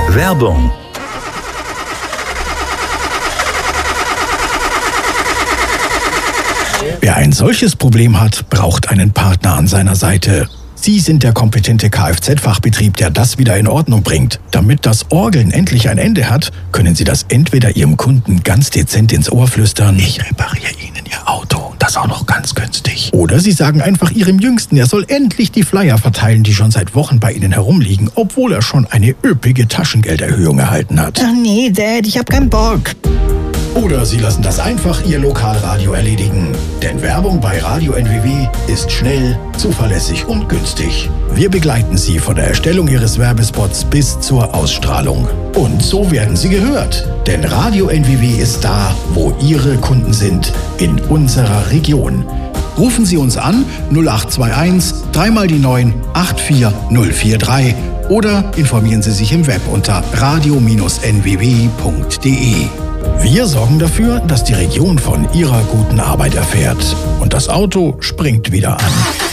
Werbung. Wer ein solches Problem hat, braucht einen Partner an seiner Seite. Sie sind der kompetente Kfz-Fachbetrieb, der das wieder in Ordnung bringt. Damit das Orgeln endlich ein Ende hat, können Sie das entweder Ihrem Kunden ganz dezent ins Ohr flüstern: Ich repariere Ihnen Ihr Auto, das auch noch ganz günstig. Oder Sie sagen einfach Ihrem Jüngsten, er soll endlich die Flyer verteilen, die schon seit Wochen bei Ihnen herumliegen, obwohl er schon eine üppige Taschengelderhöhung erhalten hat. Ach nee, Dad, ich hab keinen Bock. Oder Sie lassen das einfach Ihr Lokalradio erledigen. Denn Werbung bei Radio NWW ist schnell, zuverlässig und günstig. Wir begleiten Sie von der Erstellung Ihres Werbespots bis zur Ausstrahlung. Und so werden Sie gehört. Denn Radio NWW ist da, wo Ihre Kunden sind, in unserer Region. Rufen Sie uns an 0821 3x9 84043 oder informieren Sie sich im Web unter radio-nww.de. Wir sorgen dafür, dass die Region von Ihrer guten Arbeit erfährt. Und das Auto springt wieder an.